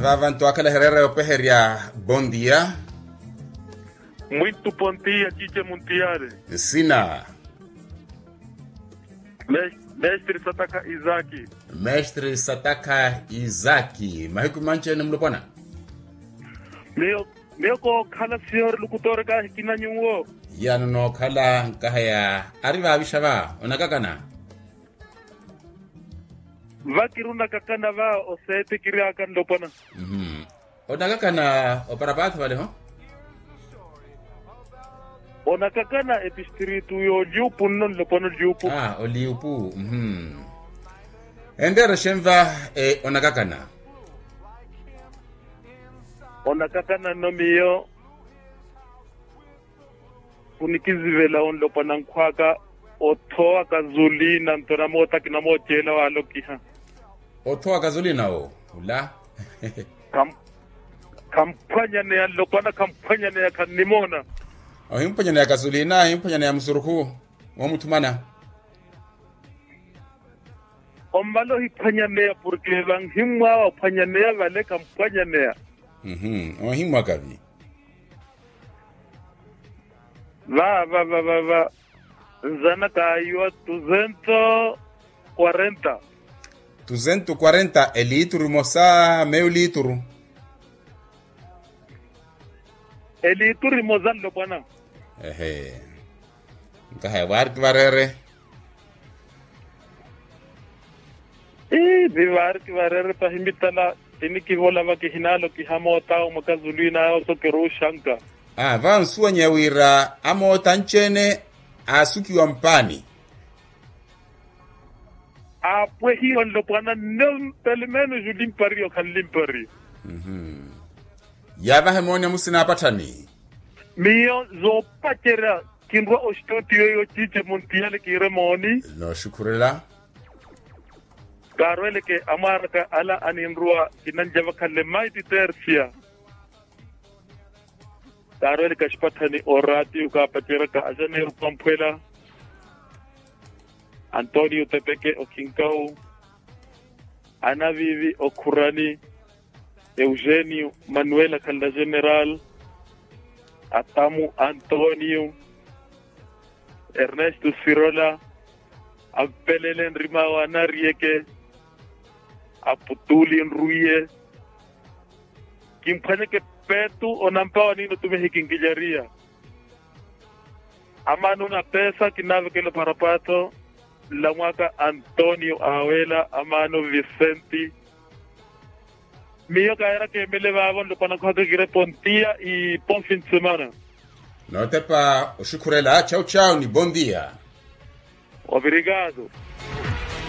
Vavanto aquela herrera o peheria. Bom dia. Muito bom dia, Chiche Muntiare. Sina. Mestre Sataka Izaki. Mestre Sataka Izaki. Mahiku manche namlupona. Meu ko khala senhor locutor ka kinanyungo. Yano no kala kahaya. Arriva abishava. Onakakana. Vakiruna kakana va o sete kiriakan lopona. Onakakana oparapato vale ho? Onakakana epispiritu yo jupu non lopona jupu. Oliupu. Endero shemva onakakana. Onakakana no mio. Unikizivela on lopona nkwaka othoa kazulina ntona mota kinamotela walokiha. Othoa kazulina o. Ula. Kampanya ne lopona kampanya ne kanimona. Himpanya ya kazulina, himpanya ya msuruku. Wamutumana. Ombalo hipanya ne porque bang himwa opanya ne vale kampanya ne. Himwa kavi. Va. Zana cayó 240. 240 el litro moza meio litro. El litro mozan lo pana. Nkahe varere. Varere pa himitala ini kivola va kihinalo kihamota o makazulina o sokeru shanka. Va nsuwa nyawira amo tanchene asuki wa mpani. Pues hiyo lo pana no pelemeno julimpari o kalimpari. Yava hemonia musina patani. Mio zo patera kinwa o studio yo Chiche Muntiare kiremoni. No shukurela. Karwele ke amarka ala aninrua kinanjava kalemai di tercia. Karwele ka shpatani orati uka patera ka ajane rupampela. Antonio Tepeke Okinkau, Ana Vivi Okurani, Eugenio Manuela Calda General, Atamu Antonio, Ernesto Sirola, Ampelelen Rimawa Narieke, Aputulin Ruye, Kimpane ke petu onampawa nino tumehikingijaria. Amanu na pesa kinave kele parapato, la mwaka Antonio Awela Amano Vicenti Mio caera que me levaban lo para que quiere pontia y pon fin de semana. No te pa, shukurela, chao chao ni bom dia. Obrigado.